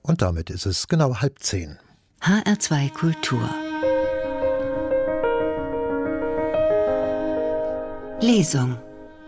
Und damit ist es genau 9:30. HR2 Kultur. Lesung.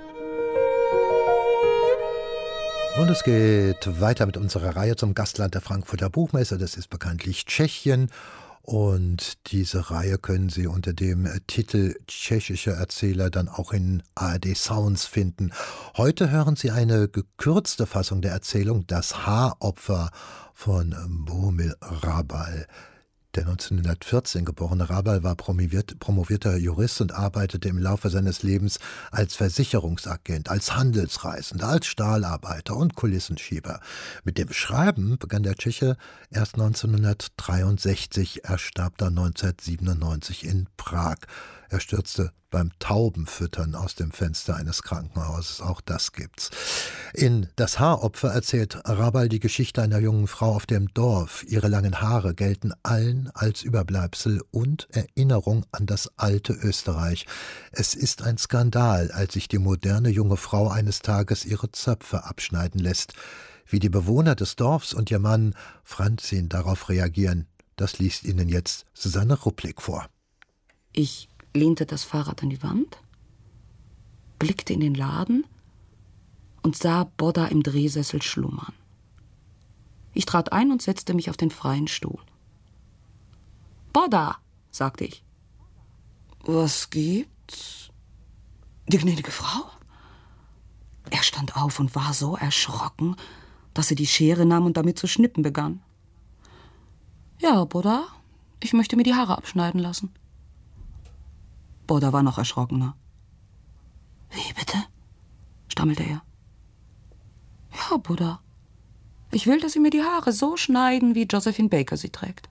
Und es geht weiter mit unserer Reihe zum Gastland der Frankfurter Buchmesse. Das ist bekanntlich Tschechien. Und diese Reihe können Sie unter dem Titel Tschechische Erzähler dann auch in ARD Sounds finden. Heute hören Sie eine gekürzte Fassung der Erzählung Das Haaropfer von Bohumil Hrabal. Der 1914 geborene Hrabal war promovierter Jurist und arbeitete im Laufe seines Lebens als Versicherungsagent, als Handelsreisender, als Stahlarbeiter und Kulissenschieber. Mit dem Schreiben begann der Tscheche erst 1963. Er starb dann 1997 in Prag. Er stürzte beim Taubenfüttern aus dem Fenster eines Krankenhauses. Auch das gibt's. In Das Haaropfer erzählt Hrabal die Geschichte einer jungen Frau auf dem Dorf. Ihre langen Haare gelten allen als Überbleibsel und Erinnerung an das alte Österreich. Es ist ein Skandal, als sich die moderne junge Frau eines Tages ihre Zöpfe abschneiden lässt. Wie die Bewohner des Dorfs und ihr Mann Franzin darauf reagieren, das liest Ihnen jetzt Susanne Ruplik vor. Ich lehnte das Fahrrad an die Wand, blickte in den Laden und sah Bodda im Drehsessel schlummern. Ich trat ein und setzte mich auf den freien Stuhl. »Bodda«, sagte ich. »Was gibt's?« »Die gnädige Frau?« Er stand auf und war so erschrocken, dass er die Schere nahm und damit zu schnippen begann. »Ja, Bodda, ich möchte mir die Haare abschneiden lassen.« Bodda war noch erschrockener. »Wie bitte?« stammelte er. »Ja, Bodda, ich will, dass Sie mir die Haare so schneiden, wie Josephine Baker sie trägt.«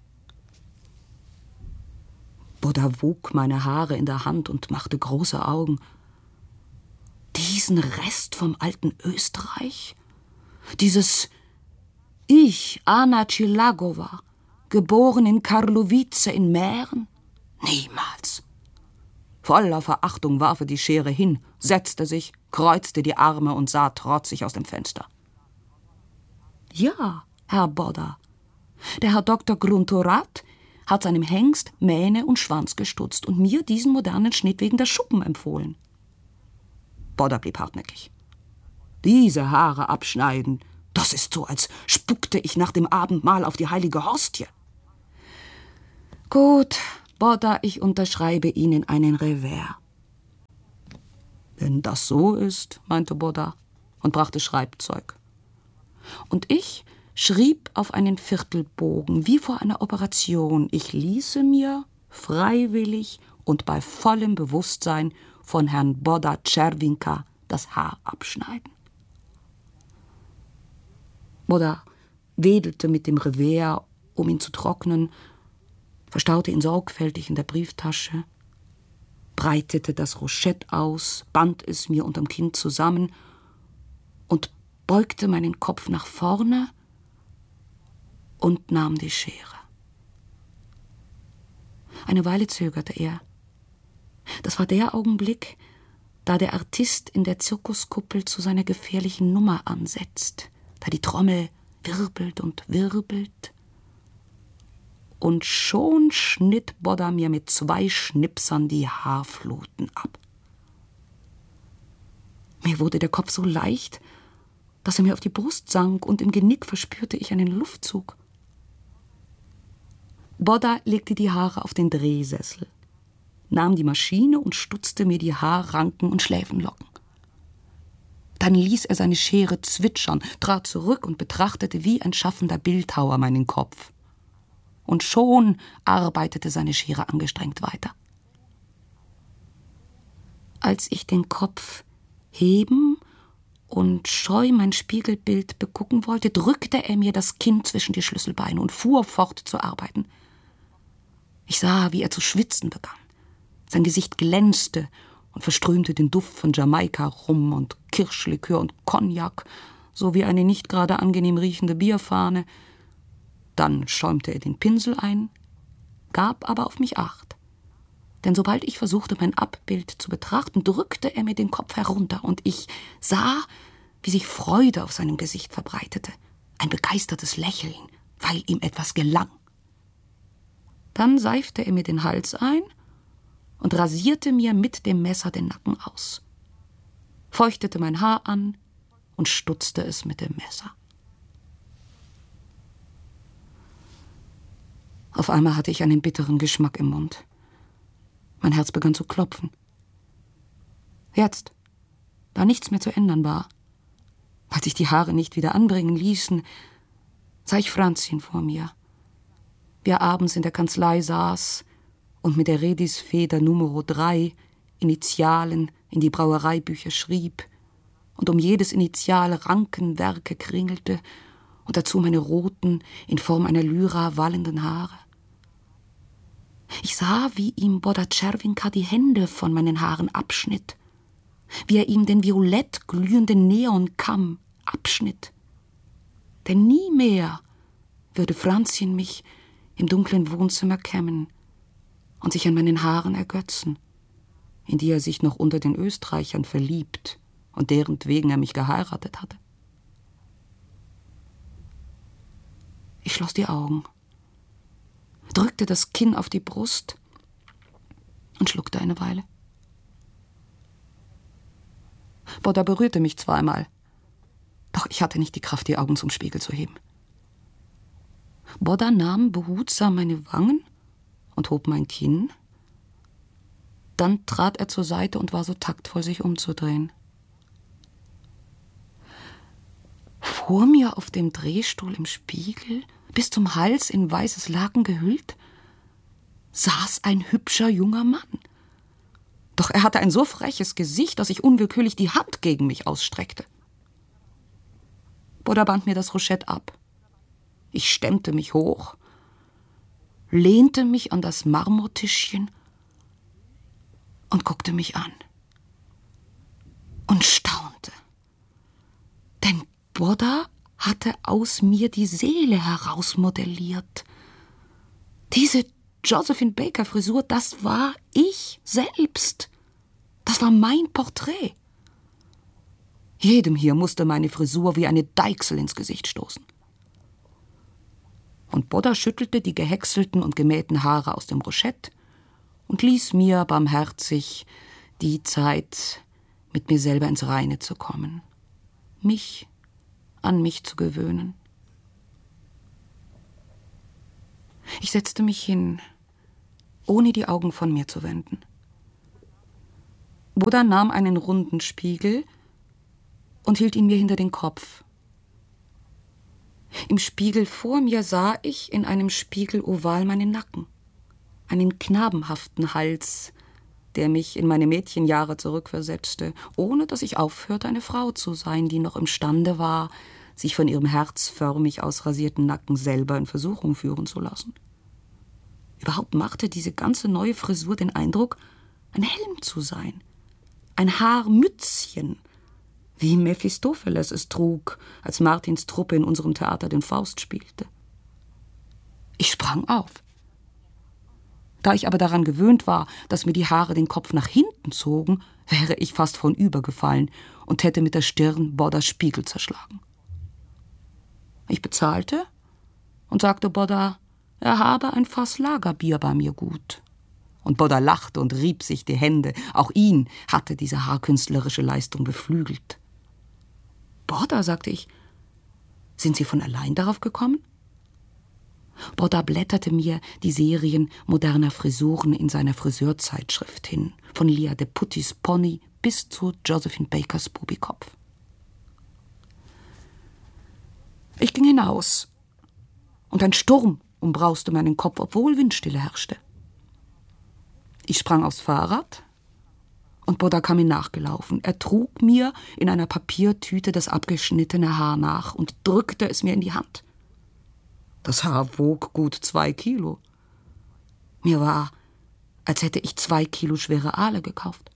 Bodda wog meine Haare in der Hand und machte große Augen. Diesen Rest vom alten Österreich? Dieses Ich, Anna Tschilagova, geboren in Karlovice in Mähren? Niemals. Voller Verachtung warf er die Schere hin, setzte sich, kreuzte die Arme und sah trotzig aus dem Fenster. »Ja, Herr Bodda, der Herr Dr. Gruntorat hat seinem Hengst Mähne und Schwanz gestutzt und mir diesen modernen Schnitt wegen der Schuppen empfohlen.« Bodda blieb hartnäckig. »Diese Haare abschneiden, das ist so, als spuckte ich nach dem Abendmahl auf die heilige Hostie.« »Gut, Bodda, ich unterschreibe Ihnen einen Revers.« »Wenn das so ist«, meinte Bodda und brachte Schreibzeug. Und ich schrieb auf einen Viertelbogen, wie vor einer Operation. Ich ließe mir freiwillig und bei vollem Bewusstsein von Herrn Bodda Czerwinka das Haar abschneiden. Bodda wedelte mit dem Revers, um ihn zu trocknen, verstaute ihn sorgfältig in der Brieftasche, breitete das Rochett aus, band es mir unterm Kinn zusammen und beugte meinen Kopf nach vorne und nahm die Schere. Eine Weile zögerte er. Das war der Augenblick, da der Artist in der Zirkuskuppel zu seiner gefährlichen Nummer ansetzt, da die Trommel wirbelt und wirbelt. Und schon schnitt Bodda mir mit 2 Schnipsern die Haarfluten ab. Mir wurde der Kopf so leicht, dass er mir auf die Brust sank, und im Genick verspürte ich einen Luftzug. Bodda legte die Haare auf den Drehsessel, nahm die Maschine und stutzte mir die Haarranken und Schläfenlocken. Dann ließ er seine Schere zwitschern, trat zurück und betrachtete wie ein schaffender Bildhauer meinen Kopf. Und schon arbeitete seine Schere angestrengt weiter. Als ich den Kopf heben und scheu mein Spiegelbild begucken wollte, drückte er mir das Kinn zwischen die Schlüsselbeine und fuhr fort zu arbeiten. Ich sah, wie er zu schwitzen begann. Sein Gesicht glänzte und verströmte den Duft von Jamaika-Rum und Kirschlikör und Cognac, sowie eine nicht gerade angenehm riechende Bierfahne. Dann schäumte er den Pinsel ein, gab aber auf mich Acht. Denn sobald ich versuchte, mein Abbild zu betrachten, drückte er mir den Kopf herunter, und ich sah, wie sich Freude auf seinem Gesicht verbreitete. Ein begeistertes Lächeln, weil ihm etwas gelang. Dann seifte er mir den Hals ein und rasierte mir mit dem Messer den Nacken aus, feuchtete mein Haar an und stutzte es mit dem Messer. Auf einmal hatte ich einen bitteren Geschmack im Mund. Mein Herz begann zu klopfen. Jetzt, da nichts mehr zu ändern war, weil sich die Haare nicht wieder anbringen ließen, sah ich Franzchen vor mir, wie er abends in der Kanzlei saß und mit der Redisfeder Numero 3 Initialen in die Brauereibücher schrieb und um jedes Initial Rankenwerke kringelte und dazu meine roten, in Form einer Lyra wallenden Haare. Ich sah, wie ihm Boda Czerwinka die Hände von meinen Haaren abschnitt, wie er ihm den violett glühenden Neonkamm abschnitt. Denn nie mehr würde Franzchen mich im dunklen Wohnzimmer kämmen und sich an meinen Haaren ergötzen, in die er sich noch unter den Österreichern verliebt und derentwegen er mich geheiratet hatte. Ich schloss die Augen, drückte das Kinn auf die Brust und schluckte eine Weile. Boda berührte mich zweimal, doch ich hatte nicht die Kraft, die Augen zum Spiegel zu heben. Boda nahm behutsam meine Wangen und hob mein Kinn. Dann trat er zur Seite und war so taktvoll, sich umzudrehen. Vor mir auf dem Drehstuhl im Spiegel, bis zum Hals in weißes Laken gehüllt, saß ein hübscher junger Mann. Doch er hatte ein so freches Gesicht, dass ich unwillkürlich die Hand gegen mich ausstreckte. Boda band mir das Rochett ab. Ich stemmte mich hoch, lehnte mich an das Marmortischchen und guckte mich an und staunte. Denn Boda hatte aus mir die Seele herausmodelliert. Diese Josephine Baker Frisur, das war ich selbst. Das war mein Porträt. Jedem hier musste meine Frisur wie eine Deichsel ins Gesicht stoßen. Und Boda schüttelte die gehäckselten und gemähten Haare aus dem Rochett und ließ mir barmherzig die Zeit, mit mir selber ins Reine zu kommen, mich an mich zu gewöhnen. Ich setzte mich hin, ohne die Augen von mir zu wenden. Boda nahm einen runden Spiegel und hielt ihn mir hinter den Kopf. Im Spiegel vor mir sah ich in einem Spiegeloval meinen Nacken, einen knabenhaften Hals, der mich in meine Mädchenjahre zurückversetzte, ohne dass ich aufhörte, eine Frau zu sein, die noch imstande war, sich von ihrem herzförmig ausrasierten Nacken selber in Versuchung führen zu lassen. Überhaupt machte diese ganze neue Frisur den Eindruck, ein Helm zu sein, ein Haarmützchen, wie Mephistopheles es trug, als Martins Truppe in unserem Theater den Faust spielte. Ich sprang auf. Da ich aber daran gewöhnt war, dass mir die Haare den Kopf nach hinten zogen, wäre ich fast vornübergefallen und hätte mit der Stirn Bodas Spiegel zerschlagen. Ich bezahlte und sagte Boda, er habe ein Fass Lagerbier bei mir gut. Und Boda lachte und rieb sich die Hände. Auch ihn hatte diese haarkünstlerische Leistung beflügelt. Boda, sagte ich, sind Sie von allein darauf gekommen? Boda blätterte mir die Serien moderner Frisuren in seiner Friseurzeitschrift hin, von Lia de Puttis Pony bis zu Josephine Bakers Bubikopf. Ich ging hinaus, und ein Sturm umbrauste meinen Kopf, obwohl Windstille herrschte. Ich sprang aufs Fahrrad, und Boda kam mir nachgelaufen. Er trug mir in einer Papiertüte das abgeschnittene Haar nach und drückte es mir in die Hand. Das Haar wog gut 2 Kilo. Mir war, als hätte ich 2 Kilo schwere Aale gekauft.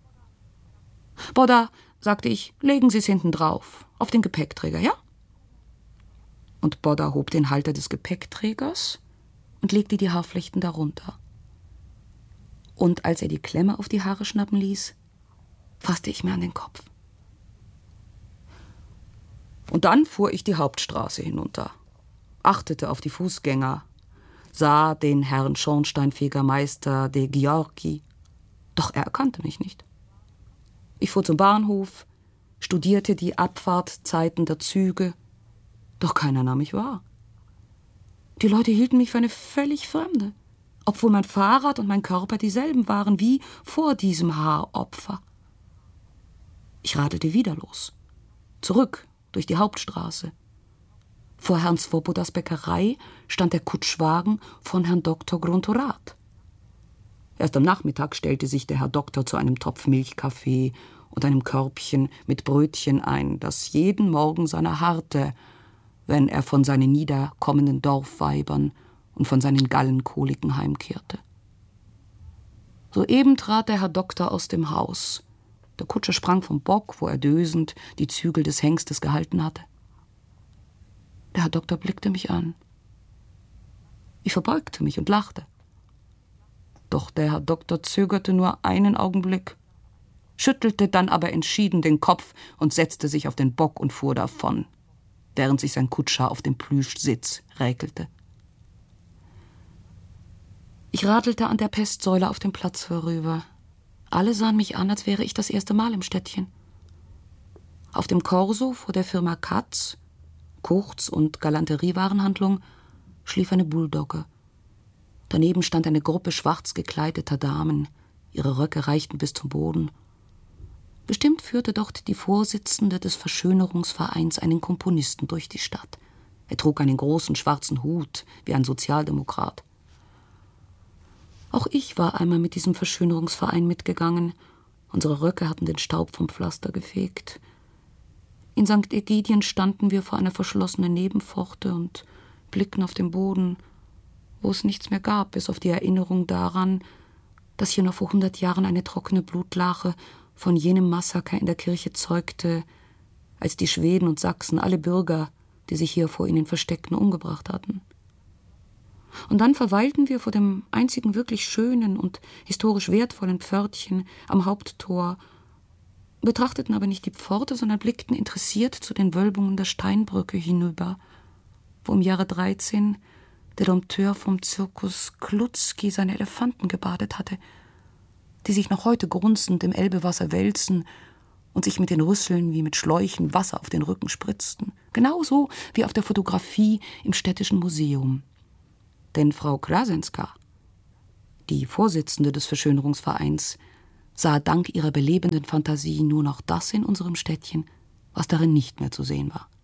Boda, sagte ich, legen Sie es hinten drauf, auf den Gepäckträger, ja? Und Boda hob den Halter des Gepäckträgers und legte die Haarflechten darunter. Und als er die Klemme auf die Haare schnappen ließ, fasste ich mir an den Kopf. Und dann fuhr ich die Hauptstraße hinunter. achtete auf die Fußgänger, sah den Herrn Schornsteinfegermeister de Ghiorghi, doch er erkannte mich nicht. Ich fuhr zum Bahnhof, studierte die Abfahrtzeiten der Züge, doch keiner nahm mich wahr. Die Leute hielten mich für eine völlig Fremde, obwohl mein Fahrrad und mein Körper dieselben waren wie vor diesem Haaropfer. Ich radelte wieder los, zurück durch die Hauptstraße. Vor Herrn Svobodas Bäckerei stand der Kutschwagen von Herrn Dr. Gruntorath. Erst am Nachmittag stellte sich der Herr Doktor zu einem Topf Milchkaffee und einem Körbchen mit Brötchen ein, das jeden Morgen seiner harrte, wenn er von seinen niederkommenden Dorfweibern und von seinen Gallenkoliken heimkehrte. Soeben trat der Herr Doktor aus dem Haus. Der Kutscher sprang vom Bock, wo er dösend die Zügel des Hengstes gehalten hatte. Der Herr Doktor blickte mich an. Ich verbeugte mich und lachte. Doch der Herr Doktor zögerte nur einen Augenblick, schüttelte dann aber entschieden den Kopf und setzte sich auf den Bock und fuhr davon, während sich sein Kutscher auf dem Plüschsitz räkelte. Ich radelte an der Pestsäule auf dem Platz vorüber. Alle sahen mich an, als wäre ich das erste Mal im Städtchen. Auf dem Korso vor der Firma Katz, Kurz- und Galanteriewarenhandlung, schlief eine Bulldogge. Daneben stand eine Gruppe schwarz gekleideter Damen. Ihre Röcke reichten bis zum Boden. Bestimmt führte dort die Vorsitzende des Verschönerungsvereins einen Komponisten durch die Stadt. Er trug einen großen schwarzen Hut, wie ein Sozialdemokrat. Auch ich war einmal mit diesem Verschönerungsverein mitgegangen. Unsere Röcke hatten den Staub vom Pflaster gefegt. In St. Ägidien standen wir vor einer verschlossenen Nebenpforte und blickten auf den Boden, wo es nichts mehr gab, bis auf die Erinnerung daran, dass hier noch vor 100 Jahren eine trockene Blutlache von jenem Massaker in der Kirche zeugte, als die Schweden und Sachsen alle Bürger, die sich hier vor ihnen versteckten, umgebracht hatten. Und dann verweilten wir vor dem einzigen wirklich schönen und historisch wertvollen Pförtchen am Haupttor, betrachteten aber nicht die Pforte, sondern blickten interessiert zu den Wölbungen der Steinbrücke hinüber, wo im Jahre 13 der Dompteur vom Zirkus Klutzki seine Elefanten gebadet hatte, die sich noch heute grunzend im Elbewasser wälzen und sich mit den Rüsseln wie mit Schläuchen Wasser auf den Rücken spritzten. Genauso wie auf der Fotografie im Städtischen Museum. Denn Frau Krasenska, die Vorsitzende des Verschönerungsvereins, sah dank ihrer belebenden Fantasie nur noch das in unserem Städtchen, was darin nicht mehr zu sehen war.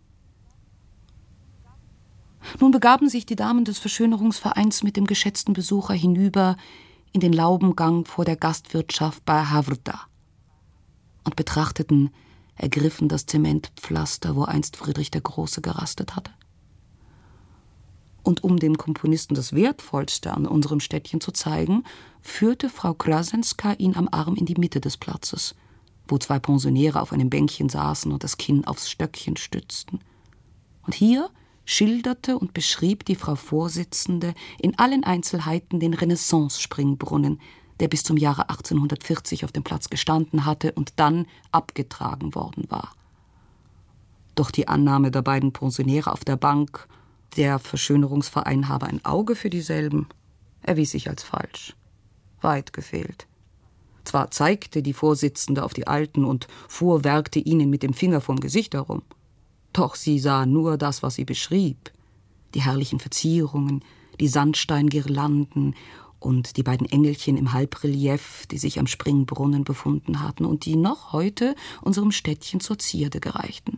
Nun begaben sich die Damen des Verschönerungsvereins mit dem geschätzten Besucher hinüber in den Laubengang vor der Gastwirtschaft bei Havrda und betrachteten ergriffen das Zementpflaster, wo einst Friedrich der Große gerastet hatte. Und um dem Komponisten das Wertvollste an unserem Städtchen zu zeigen, führte Frau Krasenska ihn am Arm in die Mitte des Platzes, wo 2 Pensionäre auf einem Bänkchen saßen und das Kinn aufs Stöckchen stützten. Und hier schilderte und beschrieb die Frau Vorsitzende in allen Einzelheiten den Renaissance-Springbrunnen, der bis zum Jahre 1840 auf dem Platz gestanden hatte und dann abgetragen worden war. Doch die Annahme der beiden Pensionäre auf der Bank, der Verschönerungsverein habe ein Auge für dieselben, erwies sich als falsch. Weit gefehlt. Zwar zeigte die Vorsitzende auf die Alten und fuhrwerkte ihnen mit dem Finger vom Gesicht herum, doch sie sah nur das, was sie beschrieb. Die herrlichen Verzierungen, die Sandsteingirlanden und die beiden Engelchen im Halbrelief, die sich am Springbrunnen befunden hatten und die noch heute unserem Städtchen zur Zierde gereichten.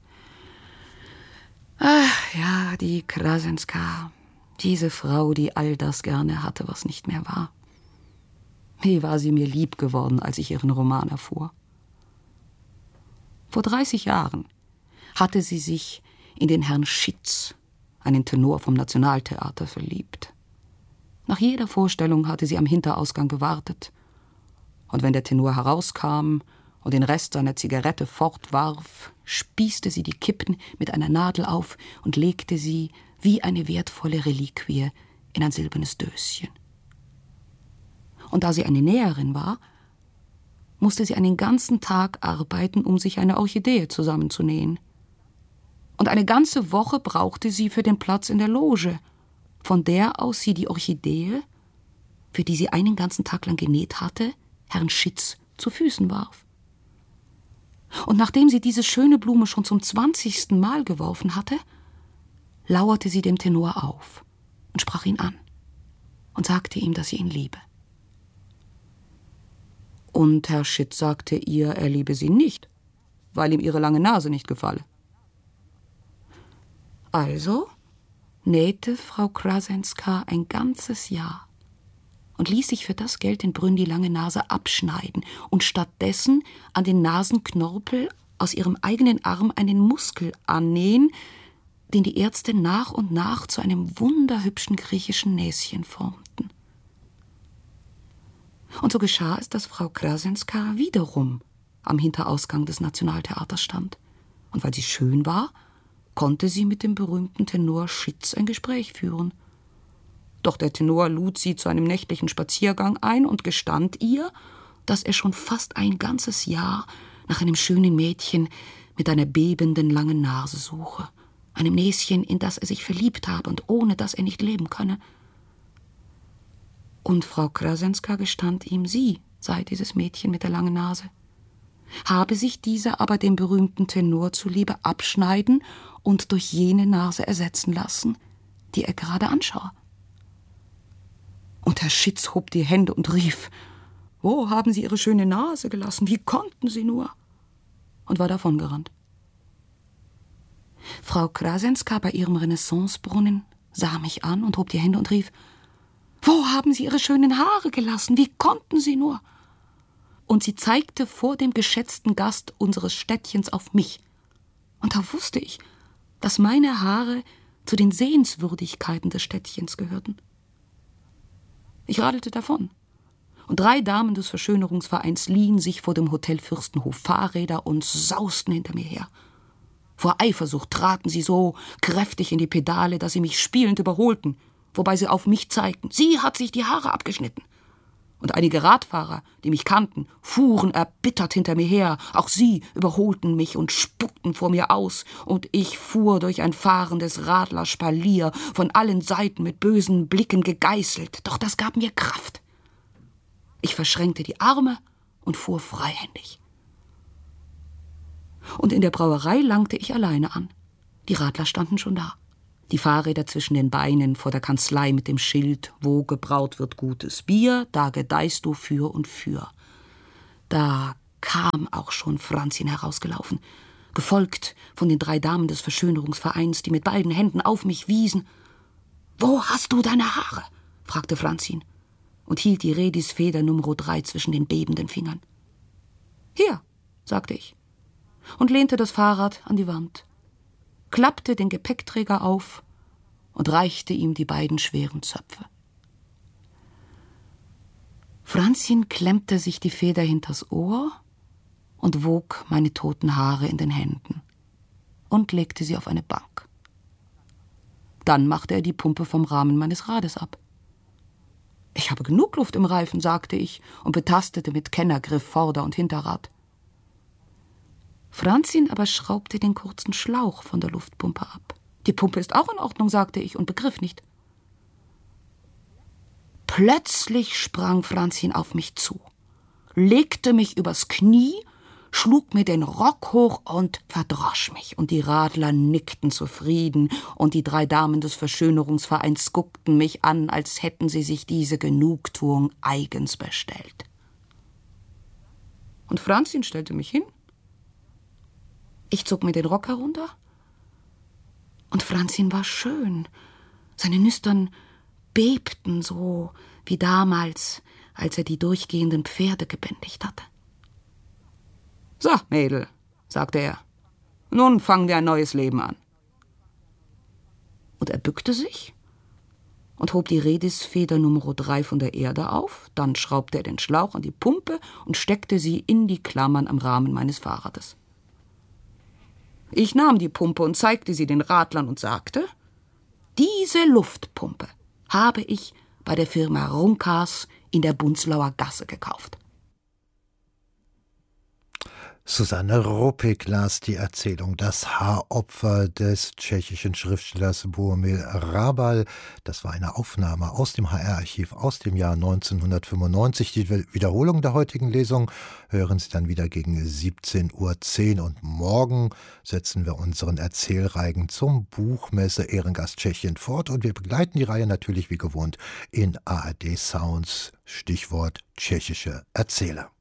Ach ja, die Krasenska, diese Frau, die all das gerne hatte, was nicht mehr war. Wie war sie mir lieb geworden, als ich ihren Roman erfuhr. Vor 30 Jahren hatte sie sich in den Herrn Schitz, einen Tenor vom Nationaltheater, verliebt. Nach jeder Vorstellung hatte sie am Hinterausgang gewartet. Und wenn der Tenor herauskam und den Rest seiner Zigarette fortwarf, spießte sie die Kippen mit einer Nadel auf und legte sie wie eine wertvolle Reliquie in ein silbernes Döschen. Und da sie eine Näherin war, musste sie einen ganzen Tag arbeiten, um sich eine Orchidee zusammenzunähen. Und eine ganze Woche brauchte sie für den Platz in der Loge, von der aus sie die Orchidee, für die sie einen ganzen Tag lang genäht hatte, Herrn Schitz zu Füßen warf. Und nachdem sie diese schöne Blume schon zum 20. Mal geworfen hatte, lauerte sie dem Tenor auf und sprach ihn an und sagte ihm, dass sie ihn liebe. Und Herr Schitz sagte ihr, er liebe sie nicht, weil ihm ihre lange Nase nicht gefalle. Also nähte Frau Krasenska ein ganzes Jahr und ließ sich für das Geld in Brünn die lange Nase abschneiden und stattdessen an den Nasenknorpel aus ihrem eigenen Arm einen Muskel annähen, den die Ärzte nach und nach zu einem wunderhübschen griechischen Näschen formten. Und so geschah es, dass Frau Krasenska wiederum am Hinterausgang des Nationaltheaters stand. Und weil sie schön war, konnte sie mit dem berühmten Tenor Schitz ein Gespräch führen. Doch der Tenor lud sie zu einem nächtlichen Spaziergang ein und gestand ihr, dass er schon fast ein ganzes Jahr nach einem schönen Mädchen mit einer bebenden langen Nase suche, einem Näschen, in das er sich verliebt habe und ohne das er nicht leben könne. Und Frau Krasenska gestand ihm, sie sei dieses Mädchen mit der langen Nase, habe sich diese aber dem berühmten Tenor zuliebe abschneiden und durch jene Nase ersetzen lassen, die er gerade anschaue. Und Herr Schitz hob die Hände und rief, »Wo haben Sie Ihre schöne Nase gelassen? Wie konnten Sie nur?« und war davongerannt. Frau Krasenska bei ihrem Renaissancebrunnen sah mich an und hob die Hände und rief, »Wo haben Sie Ihre schönen Haare gelassen? Wie konnten Sie nur?« Und sie zeigte vor dem geschätzten Gast unseres Städtchens auf mich. Und da wusste ich, dass meine Haare zu den Sehenswürdigkeiten des Städtchens gehörten. Ich radelte davon. Und 3 Damen des Verschönerungsvereins liehen sich vor dem Hotel Fürstenhof Fahrräder und sausten hinter mir her. Vor Eifersucht traten sie so kräftig in die Pedale, dass sie mich spielend überholten, wobei sie auf mich zeigten. Sie hat sich die Haare abgeschnitten. Und einige Radfahrer, die mich kannten, fuhren erbittert hinter mir her. Auch sie überholten mich und spuckten vor mir aus. Und ich fuhr durch ein fahrendes Radlerspalier, von allen Seiten mit bösen Blicken gegeißelt. Doch das gab mir Kraft. Ich verschränkte die Arme und fuhr freihändig. Und in der Brauerei langte ich alleine an. Die Radler standen schon da. Die Fahrräder zwischen den Beinen vor der Kanzlei mit dem Schild, wo gebraut wird gutes Bier, da gedeihst du für und für. Da kam auch schon Franzin herausgelaufen, gefolgt von den 3 Damen des Verschönerungsvereins, die mit beiden Händen auf mich wiesen. »Wo hast du deine Haare?« fragte Franzin und hielt die Redisfeder Nummer 3 zwischen den bebenden Fingern. »Hier«, sagte ich und lehnte das Fahrrad an die Wand, klappte den Gepäckträger auf und reichte ihm die beiden schweren Zöpfe. Franzin klemmte sich die Feder hinters Ohr und wog meine toten Haare in den Händen und legte sie auf eine Bank. Dann machte er die Pumpe vom Rahmen meines Rades ab. »Ich habe genug Luft im Reifen«, sagte ich und betastete mit Kennergriff Vorder- und Hinterrad. Franzin aber schraubte den kurzen Schlauch von der Luftpumpe ab. »Die Pumpe ist auch in Ordnung«, sagte ich und begriff nicht. Plötzlich sprang Franzin auf mich zu, legte mich übers Knie, schlug mir den Rock hoch und verdrosch mich. Und die Radler nickten zufrieden und die 3 Damen des Verschönerungsvereins guckten mich an, als hätten sie sich diese Genugtuung eigens bestellt. Und Franzin stellte mich hin. Ich zog mir den Rock herunter und Franzin war schön. Seine Nüstern bebten so wie damals, als er die durchgehenden Pferde gebändigt hatte. »So, Mädel«, sagte er, »nun fangen wir ein neues Leben an.« Und er bückte sich und hob die Redisfeder Nummer 3 von der Erde auf, dann schraubte er den Schlauch an die Pumpe und steckte sie in die Klammern am Rahmen meines Fahrrades. Ich nahm die Pumpe und zeigte sie den Radlern und sagte, »Diese Luftpumpe habe ich bei der Firma Runkas in der Bunzlauer Gasse gekauft.« Susanne Ruppig las die Erzählung Das Haaropfer des tschechischen Schriftstellers Bohumil Hrabal. Das war eine Aufnahme aus dem HR-Archiv aus dem Jahr 1995. Die Wiederholung der heutigen Lesung hören Sie dann wieder gegen 17:10 Uhr. Und morgen setzen wir unseren Erzählreigen zum Buchmesse Ehrengast Tschechien fort. Und wir begleiten die Reihe natürlich wie gewohnt in ARD Sounds. Stichwort tschechische Erzähler.